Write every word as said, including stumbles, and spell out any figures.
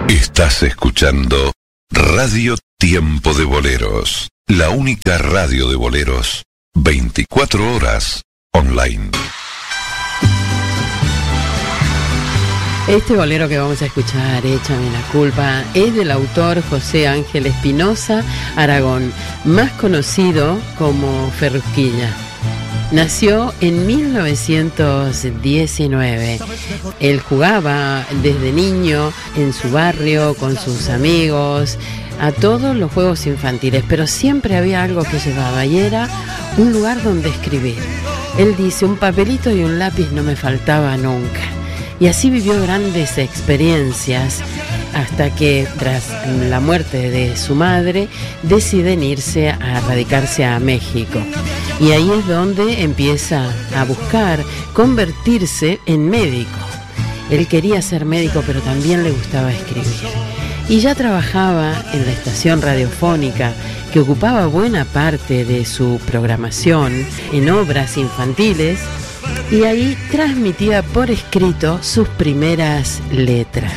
Estás escuchando Radio Tiempo de Boleros, la única radio de boleros, veinticuatro horas online. Este bolero que vamos a escuchar, Échame la culpa, es del autor José Ángel Espinosa Aragón, más conocido como Ferrusquilla. Nació en mil novecientos diecinueve. Él jugaba desde niño en su barrio con sus amigos a todos los juegos infantiles, pero siempre había algo que llevaba y era un lugar donde escribir. Él dice, un papelito y un lápiz no me faltaba nunca. Y así vivió grandes experiencias hasta que, tras la muerte de su madre, deciden irse a radicarse a México. Y ahí es donde empieza a buscar convertirse en médico. Él quería ser médico, pero también le gustaba escribir. Y ya trabajaba en la estación radiofónica, que ocupaba buena parte de su programación en obras infantiles, y ahí transmitía por escrito sus primeras letras.